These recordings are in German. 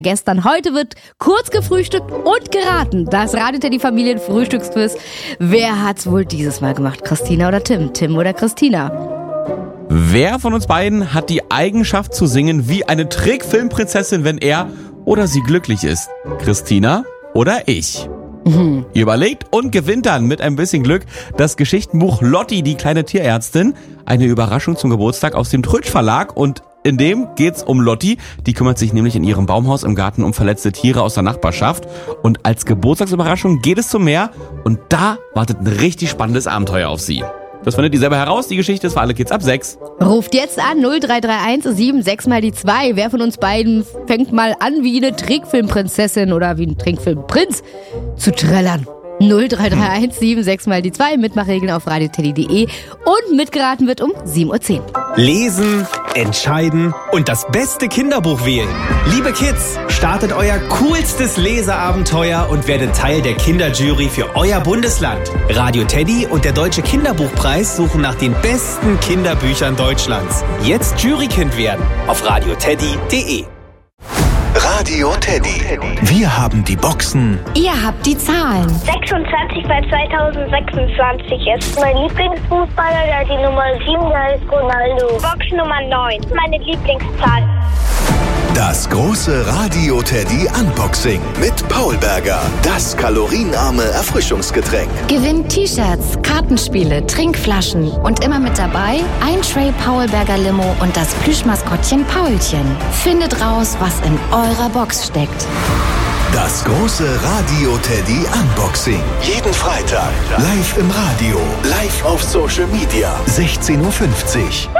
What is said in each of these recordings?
Heute wird kurz gefrühstückt und geraten. Das Radio Teddy Familien-Frühstücksquiz. Wer hat's wohl dieses Mal gemacht? Christina oder Tim? Tim oder Christina? Wer von uns beiden hat die Eigenschaft zu singen wie eine Trickfilmprinzessin, wenn er oder sie glücklich ist? Christina oder ich? Ihr überlegt und gewinnt dann mit ein bisschen Glück das Geschichtenbuch Lotti, die kleine Tierärztin. Eine Überraschung zum Geburtstag aus dem Trötsch Verlag, und in dem geht's um Lotti. Die kümmert sich nämlich in ihrem Baumhaus im Garten um verletzte Tiere aus der Nachbarschaft. Und als Geburtstagsüberraschung geht es zum Meer, und da wartet ein richtig spannendes Abenteuer auf sie. Das findet ihr selber heraus. Die Geschichte ist für alle Kids ab 6. Ruft jetzt an 0331 76 mal die 2. Wer von uns beiden fängt mal an, wie eine Trickfilmprinzessin oder wie ein Trickfilmprinz zu trällern? 0331 76 mal die 2. Mitmachregeln auf radioteddy.de. Und mitgeraten wird um 7:10 Uhr. Lesen, entscheiden und das beste Kinderbuch wählen. Liebe Kids, startet euer coolstes Leseabenteuer und werdet Teil der Kinderjury für euer Bundesland. Radio Teddy und der Deutsche Kinderbuchpreis suchen nach den besten Kinderbüchern Deutschlands. Jetzt Jurykind werden auf radioteddy.de. Radio Teddy. Wir haben die Boxen. Ihr habt die Zahlen. 26 bei 2026 ist mein Lieblingsfußballer, der die Nummer 7, der ist Ronaldo. Box Nummer 9, meine Lieblingszahl. Das große Radio Teddy Unboxing mit Paul Berger. Das kalorienarme Erfrischungsgetränk. Gewinnt T-Shirts, Kartenspiele, Trinkflaschen und immer mit dabei ein Tray Paul Berger Limo und das Plüschmaskottchen Paulchen. Findet raus, was in eurer Box steckt. Das große Radio Teddy Unboxing. Jeden Freitag. Live im Radio. Live auf Social Media. 16:50 Uhr.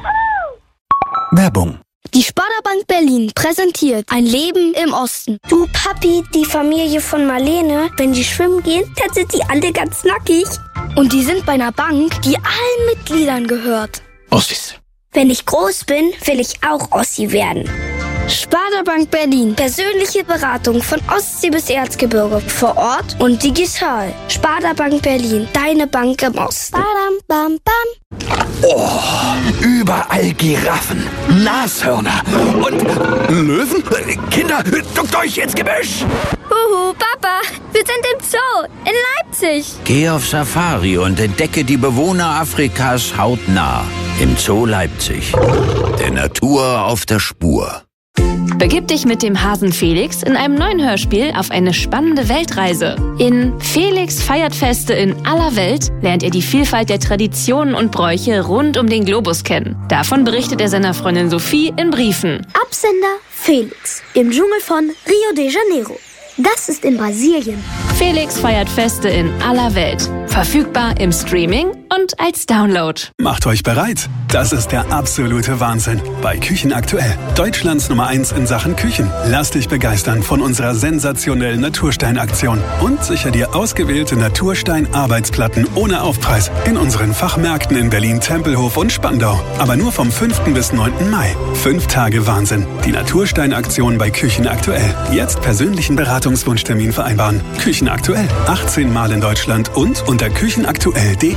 Werbung. Die Sparda-Bank Berlin präsentiert ein Leben im Osten. Du Papi, die Familie von Marlene, wenn die schwimmen gehen, dann sind die alle ganz nackig. Und die sind bei einer Bank, die allen Mitgliedern gehört. Ossis. Wenn ich groß bin, will ich auch Ossi werden. Sparda-Bank Berlin. Persönliche Beratung von Ostsee bis Erzgebirge. Vor Ort und digital. Sparda-Bank Berlin. Deine Bank im Osten. Badam, bam, bam. Oh, überall Giraffen, Nashörner und Löwen. Kinder, duckt euch ins Gebüsch. Papa, wir sind im Zoo in Leipzig. Geh auf Safari und entdecke die Bewohner Afrikas hautnah. Im Zoo Leipzig. Der Natur auf der Spur. Begib dich mit dem Hasen Felix in einem neuen Hörspiel auf eine spannende Weltreise. In Felix feiert Feste in aller Welt lernt ihr die Vielfalt der Traditionen und Bräuche rund um den Globus kennen. Davon berichtet er seiner Freundin Sophie in Briefen. Absender Felix im Dschungel von Rio de Janeiro. Das ist in Brasilien. Felix feiert Feste in aller Welt. Verfügbar im Streaming und als Download. Macht euch bereit. Das ist der absolute Wahnsinn. Bei Küchen aktuell. Deutschlands Nummer 1 in Sachen Küchen. Lass dich begeistern von unserer sensationellen Naturstein-Aktion. Und sicher dir ausgewählte Naturstein-Arbeitsplatten ohne Aufpreis. In unseren Fachmärkten in Berlin, Tempelhof und Spandau. Aber nur vom 5. bis 9. Mai. 5 Tage Wahnsinn. Die Naturstein-Aktion bei Küchen aktuell. Jetzt persönlichen Beratungswunschtermin vereinbaren. Küchen aktuell. 18 Mal in Deutschland und unter küchenaktuell.de.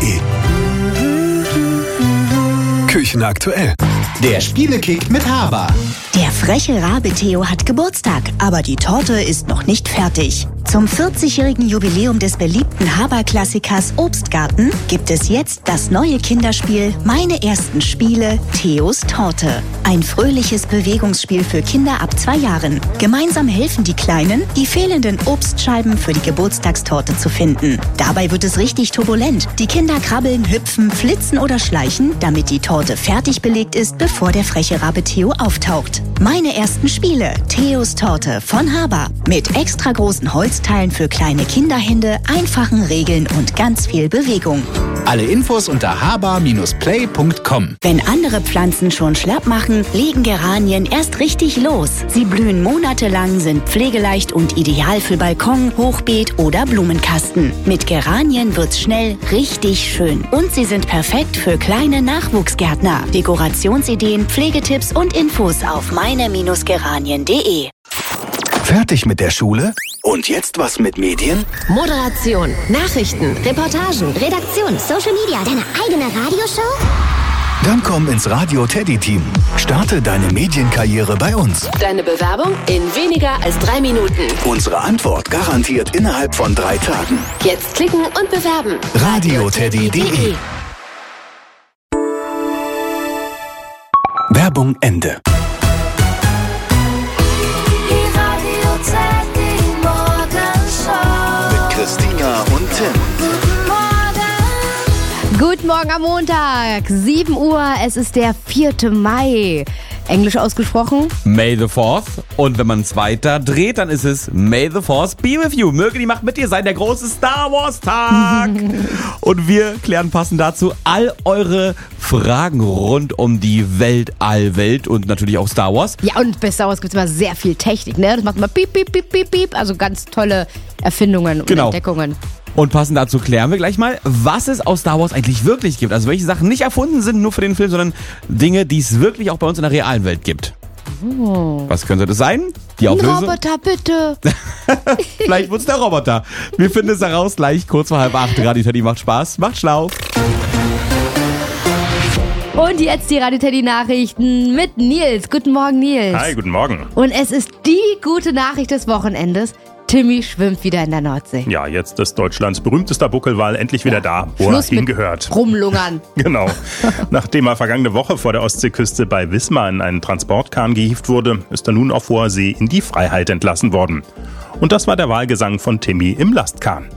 Küchen aktuell. Der Spielekick mit Haber. Der freche Rabe Theo hat Geburtstag, aber die Torte ist noch nicht fertig. Zum 40-jährigen Jubiläum des beliebten Haber-Klassikers Obstgarten gibt es jetzt das neue Kinderspiel Meine ersten Spiele, Theos Torte. Ein fröhliches Bewegungsspiel für Kinder ab 2 Jahren. Gemeinsam helfen die Kleinen, die fehlenden Obstscheiben für die Geburtstagstorte zu finden. Dabei wird es richtig turbulent. Die Kinder krabbeln, hüpfen, flitzen oder schleichen, damit die Torte fertig belegt ist, bevor der freche Rabe Theo auftaucht. Meine ersten Spiele, Theos Torte von Haber. Mit extra großen Holzteilen für kleine Kinderhände, einfachen Regeln und ganz viel Bewegung. Alle Infos unter haber-play.com. Wenn andere Pflanzen schon schlapp machen, legen Geranien erst richtig los. Sie blühen monatelang, sind pflegeleicht und ideal für Balkon, Hochbeet oder Blumenkasten. Mit Geranien wird's schnell richtig schön. Und sie sind perfekt für kleine Nachwuchsgärtner. Dekorationsideen, Pflegetipps und Infos auf meine-geranien.de. Fertig mit der Schule? Und jetzt was mit Medien? Moderation, Nachrichten, Reportagen, Redaktion, Social Media, deine eigene Radioshow? Dann komm ins Radio Teddy Team. Starte deine Medienkarriere bei uns. Deine Bewerbung in weniger als 3 Minuten. Unsere Antwort garantiert innerhalb von 3 Tagen. Jetzt klicken und bewerben. radioteddy.de. Werbung Ende. Mit Christina und Tim. Guten Morgen am Montag, 7 Uhr, es ist der 4. Mai. Englisch ausgesprochen? May the 4th. Und wenn man es weiter dreht, dann ist es May the 4th be with you. Möge die Macht mit dir sein, der große Star Wars Tag. Und wir klären passend dazu all eure Fragen rund um die Weltallwelt und natürlich auch Star Wars. Ja, und bei Star Wars gibt es immer sehr viel Technik, ne? Das macht immer piep, piep, piep, piep, piep. Also ganz tolle Erfindungen und Entdeckungen. Und passend dazu klären wir gleich mal, was es aus Star Wars eigentlich wirklich gibt. Also welche Sachen nicht erfunden sind nur für den Film, sondern Dinge, die es wirklich auch bei uns in der realen Welt gibt. Oh. Was könnte das sein? Die Auflösung? Ein Roboter, bitte. Vielleicht wird's der Roboter. Wir finden es heraus gleich kurz vor 7:30. Radio Teddy macht Spaß, macht schlau. Und jetzt die Radio Teddy Nachrichten mit Nils. Guten Morgen, Nils. Hi, guten Morgen. Und es ist die gute Nachricht des Wochenendes. Timmy schwimmt wieder in der Nordsee. Ja, jetzt ist Deutschlands berühmtester Buckelwal endlich wieder da, wo Schluss er hingehört. Rumlungern. Genau. Nachdem er vergangene Woche vor der Ostseeküste bei Wismar in einen Transportkahn gehievt wurde, ist er nun auf hoher See in die Freiheit entlassen worden. Und das war der Walgesang von Timmy im Lastkahn.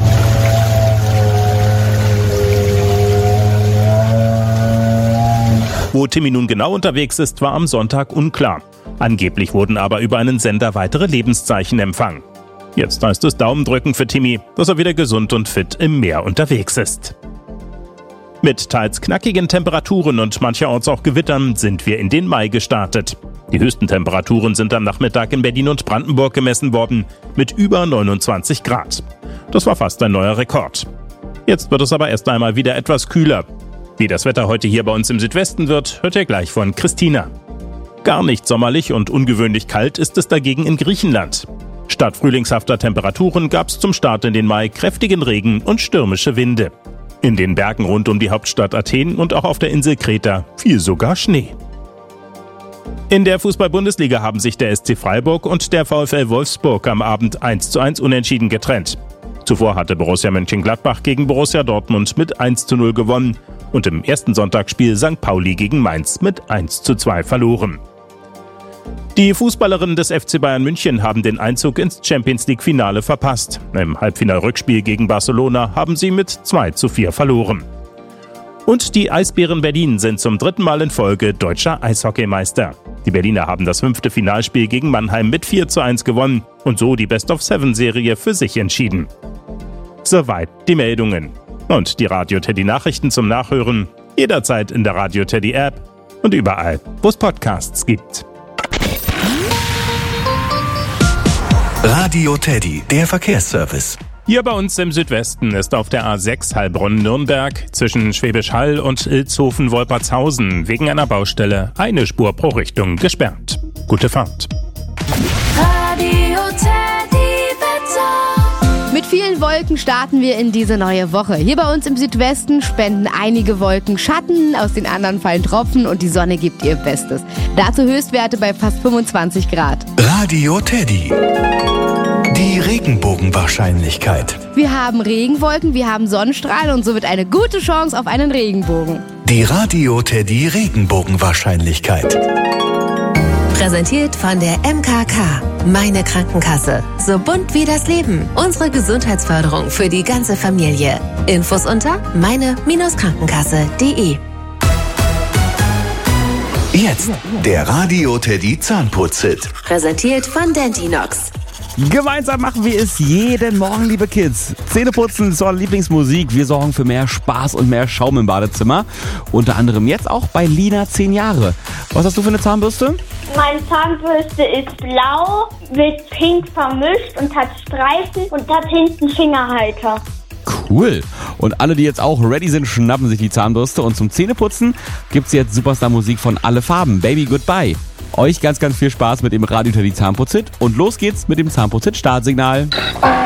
Wo Timmy nun genau unterwegs ist, war am Sonntag unklar. Angeblich wurden aber über einen Sender weitere Lebenszeichen empfangen. Jetzt heißt es Daumen drücken für Timmy, dass er wieder gesund und fit im Meer unterwegs ist. Mit teils knackigen Temperaturen und mancherorts auch Gewittern sind wir in den Mai gestartet. Die höchsten Temperaturen sind am Nachmittag in Berlin und Brandenburg gemessen worden, mit über 29 Grad. Das war fast ein neuer Rekord. Jetzt wird es aber erst einmal wieder etwas kühler. Wie das Wetter heute hier bei uns im Südwesten wird, hört ihr gleich von Christina. Gar nicht sommerlich und ungewöhnlich kalt ist es dagegen in Griechenland. Statt frühlingshafter Temperaturen gab es zum Start in den Mai kräftigen Regen und stürmische Vinde. In den Bergen rund um die Hauptstadt Athen und auch auf der Insel Kreta fiel sogar Schnee. In der Fußball-Bundesliga haben sich der SC Freiburg und der VfL Wolfsburg am Abend 1:1 unentschieden getrennt. Zuvor hatte Borussia Mönchengladbach gegen Borussia Dortmund mit 1:0 gewonnen und im ersten Sonntagsspiel St. Pauli gegen Mainz mit 1:2 verloren. Die Fußballerinnen des FC Bayern München haben den Einzug ins Champions-League-Finale verpasst. Im Halbfinal-Rückspiel gegen Barcelona haben sie mit 2:4 verloren. Und die Eisbären Berlin sind zum 3. Mal in Folge deutscher Eishockeymeister. Die Berliner haben das 5. Finalspiel gegen Mannheim mit 4:1 gewonnen und so die Best-of-7-Serie für sich entschieden. Soweit die Meldungen. Und die Radio Teddy Nachrichten zum Nachhören jederzeit in der Radio Teddy App und überall, wo es Podcasts gibt. Radio Teddy, der Verkehrsservice. Hier bei uns im Südwesten ist auf der A6 Heilbronn-Nürnberg zwischen Schwäbisch Hall und Ilshofen-Wolpertshausen wegen einer Baustelle eine Spur pro Richtung gesperrt. Gute Fahrt. Radio Teddy Wetter. Mit vielen Wolken starten wir in diese neue Woche. Hier bei uns im Südwesten spenden einige Wolken Schatten, aus den anderen fallen Tropfen und die Sonne gibt ihr Bestes. Dazu Höchstwerte bei fast 25 Grad. Radio Teddy. Die Regenbogenwahrscheinlichkeit. Wir haben Regenwolken, wir haben Sonnenstrahlen und so wird eine gute Chance auf einen Regenbogen. Die Radio Teddy Regenbogenwahrscheinlichkeit. Präsentiert von der MKK. Meine Krankenkasse. So bunt wie das Leben. Unsere Gesundheitsförderung für die ganze Familie. Infos unter meine-krankenkasse.de. Jetzt der Radio Teddy Zahnputz-Hit. Präsentiert von Dentinox. Gemeinsam machen wir es jeden Morgen, liebe Kids. Zähneputzen ist eure Lieblingsmusik. Wir sorgen für mehr Spaß und mehr Schaum im Badezimmer. Unter anderem jetzt auch bei Lina 10 Jahre. Was hast du für eine Zahnbürste? Meine Zahnbürste ist blau, mit pink vermischt und hat Streifen und hat hinten Fingerhalter. Cool. Und alle, die jetzt auch ready sind, schnappen sich die Zahnbürste. Und zum Zähneputzen gibt's jetzt Superstar-Musik von Alle Farben. Baby Goodbye. Euch ganz, ganz viel Spaß mit dem Radio Teddy Zahnputz-Hit. Und los geht's mit dem Zahnputz-Hit Startsignal.